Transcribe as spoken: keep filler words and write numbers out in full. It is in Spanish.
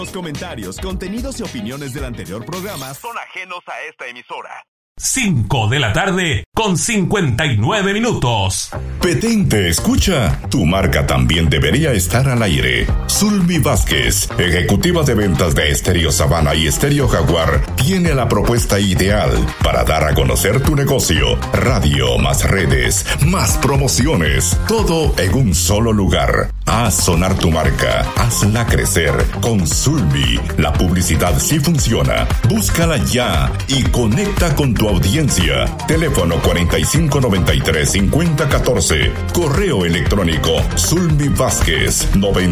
Los comentarios, contenidos y opiniones del anterior programa son ajenos a esta emisora. cinco de la tarde con cincuenta y nueve minutos. Petén te escucha. Tu marca también debería estar al aire. Zulmi Vázquez, ejecutiva de ventas de Estéreo Sabana y Estéreo Jaguar, tiene la propuesta ideal para dar a conocer tu negocio. Radio, más redes, más promociones, todo en un solo lugar. Haz sonar tu marca, hazla crecer. Con Zulmi, la publicidad sí funciona. Búscala ya y conecta con tu audiencia. Teléfono cuarenta y cinco noventa y tres cincuenta catorce. Correo electrónico zulmi vázquez noventa